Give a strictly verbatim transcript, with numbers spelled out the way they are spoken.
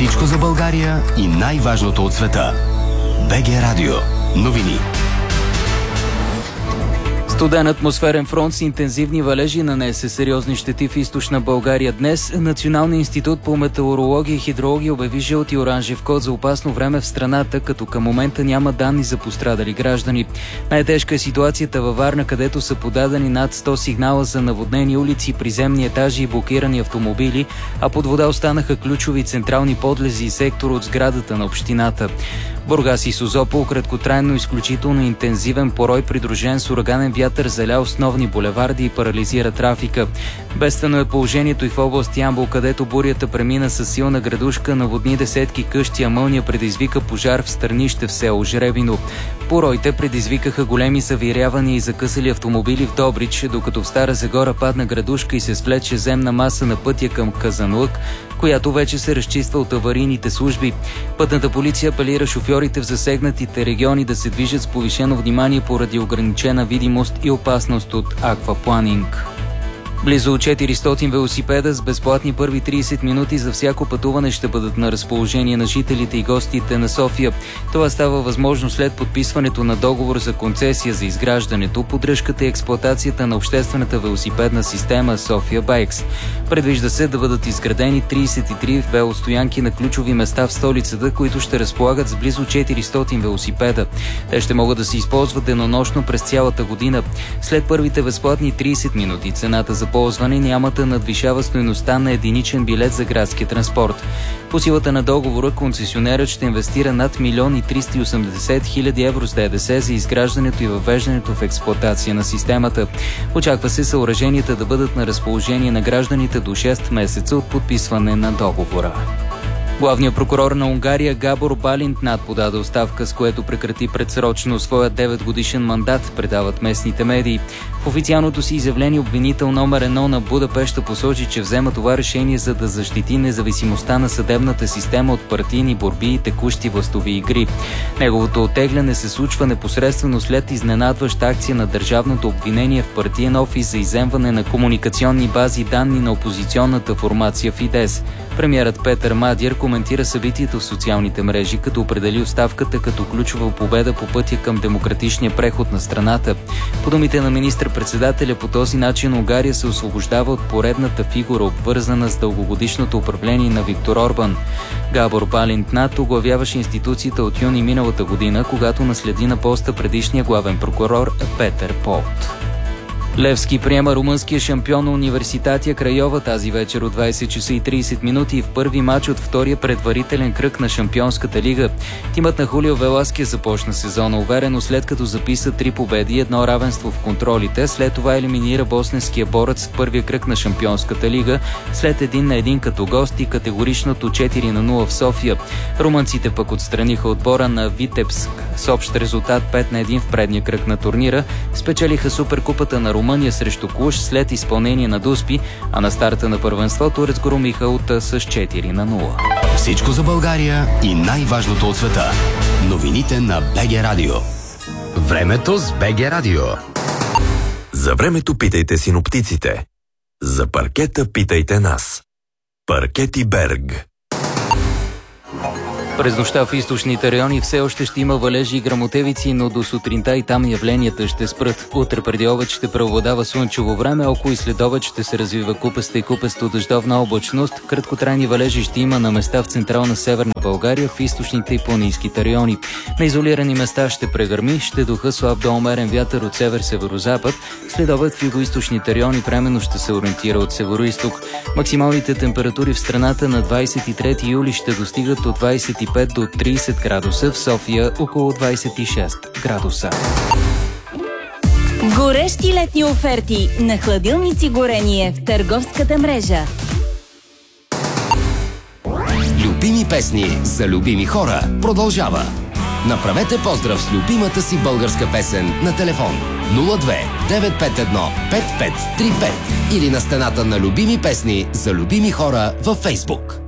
Всичко за България и най-важното от света. БГ Радио. Новини. Студен атмосферен фронт с интензивни валежи нанесе сериозни щети в източна България. Днес Националният институт по метеорология и хидрология обяви жълт и оранжев код за опасно време в страната, като към момента няма данни за пострадали граждани. Най-тежка е ситуацията във Варна, където са подадени над сто сигнала за наводнени улици, приземни етажи и блокирани автомобили, а под вода останаха ключови централни подлези и сектор от сградата на общината. Бургас и Созопол краткотрайно изключително интензивен порой, придружен с ураганен вятър, заля основни булеварди и парализира трафика. Бедствено е положението и в област Ямбол, където бурята премина със силна градушка, наводни десетки къщи, а мълния предизвика пожар в Стърнище в село Жребино. Пороите предизвикаха големи завирявания и закъсали автомобили в Добрич, докато в Стара Загора падна градушка и се свлече земна маса на пътя към Казанлък, която вече се разчиства от аварийните служби. Пътната полиция апелира шофьорите в засегнатите региони да се движат с повишено внимание поради ограничена видимост и опасност от аквапланинг. Близо четиристотин велосипеда с безплатни първи трийсет минути за всяко пътуване ще бъдат на разположение на жителите и гостите на София. Това става възможно след подписването на договор за концесия за изграждането, поддръжката и експлоатацията на обществената велосипедна система София Байкс. Предвижда се да бъдат изградени трийсет и три велостоянки на ключови места в столицата, които ще разполагат с близо четиристотин велосипеда. Те ще могат да се използват денонощно през цялата година. След първите безплатни трийсет минути цената за ползване няма да надвишава стойността на единичен билет за градски транспорт. По силата на договора концесионерът ще инвестира над милион и триста и осемдесет хиляди евро с ДДС за изграждането и въвеждането в експлоатация на системата. Очаква се съоръженията да бъдат на разположение на гражданите до шест месеца от подписване на договора. Главният прокурор на Унгария Gábor Bálint подаде оставка, с което прекрати предсрочно своя деветгодишен мандат, предават местните медии. В официалното си изявление обвинител номер едно на Будапеща посочи, че взема това решение, за да защити независимостта на съдебната система от партийни борби и текущи властови игри. Неговото оттегляне се случва непосредствено след изненадваща акция на държавното обвинение в партиен офис за изземване на комуникационни бази данни на опозиционната формация Фидес. Премиерът Петър Мадиер коментира събитието в социалните мрежи, като определи оставката като ключова победа по пътя към демократичния преход на страната. По думите на министър-председателя, по този начин Унгария се освобождава от поредната фигура, обвързана с дългогодишното управление на Виктор Орбан. Gábor Bálint оглавяваше институцията от юни миналата година, когато наследи на поста предишния главен прокурор Петър Полт. Левски приема румънския шампион на Университатия Крайова тази вечер от двайсет часа и трийсет минути в първи мач от втория предварителен кръг на Шампионската лига. Тимът на Хулио Велаския започна сезона уверено, след като записа три победи и едно равенство в контролите. След това елиминира босненския борец в първия кръг на Шампионската лига след един на един като гост и категоричното четири на нула в София. Румънците пък отстраниха отбора на Витебск с общ резултат пет на един в предния кръг на турнира. Спечелиха Суперкупата на Румъния срещу Клуж след изпълнение на Дуспи, а на старта на първенството разгромиха Ута с четири на нула. Всичко за България и най-важното от света. Новините на БГ Радио. Времето с БГ Радио. За времето питайте синоптиците. За паркета питайте нас. Паркети Берг. През нощта в източните райони все още ще има валежи и гръмотевици, но до сутринта и там явленията ще спрат. Утре преди обед ще преобладава слънчево време, около и след обед ще се развива купеста и купесто дъждовна облачност. Краткотрайни валежи ще има на места в централна Северна България, в източните и планинските райони. На изолирани места ще прегърми, ще духа слаб до умерен вятър от север-северозапад. След обед в югоизточните райони временно ще се ориентира от североизток. Максималните температури в страната на двайсет и трети юли ще достигат от двайсет и пет до трийсет градуса, в София около двайсет и шест градуса. Горещи летни оферти на хладилници горение в търговската мрежа. Любими песни за любими хора продължава. Направете поздрав с любимата си българска песен на телефон нула две девет пет едно пет пет три пет или на стената на любими песни за любими хора във Фейсбук.